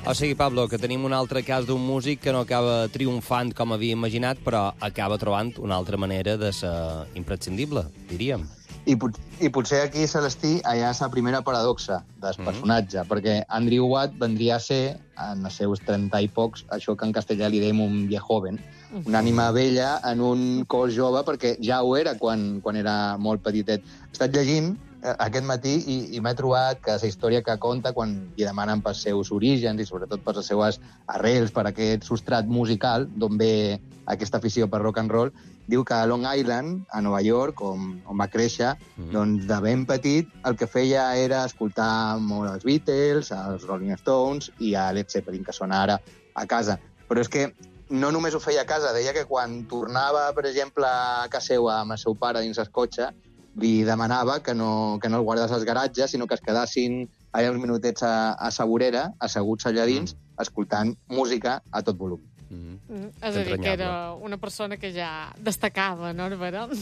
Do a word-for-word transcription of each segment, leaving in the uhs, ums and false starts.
O sigui, Pablo, que tenim un altre cas d'un músic que no acaba triomfant com havia imaginat, però acaba trobant una altra manera de ser imprescindible, diríem. I, pot I potser aquí, Celestí, allà és la primera paradoxa del Mm. personatge, perquè Andrew Watt vendria a ser, en els seus trenta i pocs, això que en castellà li dèiem un viejoven, una ànima vella en un cos jove, perquè ja ho era quan, quan era molt petitet. He estat llegint eh, aquest matí i, i m'he trobat que la història que conta, quan li demanen pels seus orígens i sobretot per les seues arrels, per aquest substrat musical, d'on ve aquesta afició per rock and roll, diu que a Long Island, a Nova York, on, on va créixer, mm. doncs de ben petit el que feia era escoltar molt els Beatles, els Rolling Stones i a Led Zeppelin, que sona ara a casa. Però és que no només ho feia a casa, deia que quan tornava, per exemple, a casa seva amb el seu pare dins el cotxe, li demanava que no, que no el guardés als garatges, sinó que es quedassin allà uns minutets a, a sa vorera, asseguts allà dins, mm. escoltant música a tot volum. Mm. Mm. És a dir, que era una persona que ja destacava, no?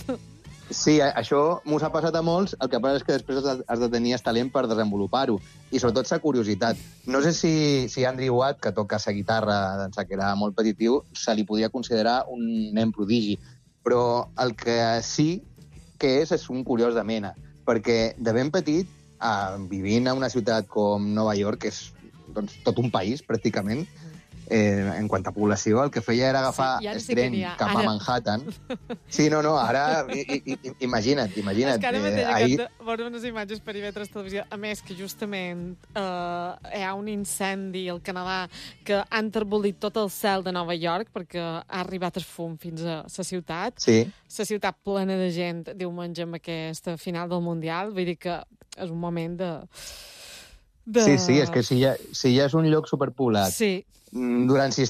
Sí, això m'ho ha passat a molts, el que passa és que després has de tenir el talent per desenvolupar-ho, i sobretot la curiositat. No sé si, si Andrew Watt, que toca la guitarra d'ençà que era molt petitiu, se li podia considerar un nen prodigi, però el que sí que és és un curiós de mena, perquè de ben petit, eh, vivint a una ciutat com Nova York, que és doncs, tot un país, pràcticament, Eh, en quant a població, el que feia era agafar sí, el sí tren cap ara. a Manhattan. Sí, no, no, ara i, i, i, imagina't, imagina't. És que ara mateix eh, ahir... de veure unes imatges per I V tres Televisió, a més que justament eh, hi ha un incendi al Canadà que ha enterbolit tot el cel de Nova York perquè ha arribat el fum fins a la ciutat. Sí. La ciutat plena de gent diumenge amb aquesta final del Mundial. Vull dir que és un moment de... de... Sí, sí, és que si ja, si ja és un lloc superpoblat, sí. durant sis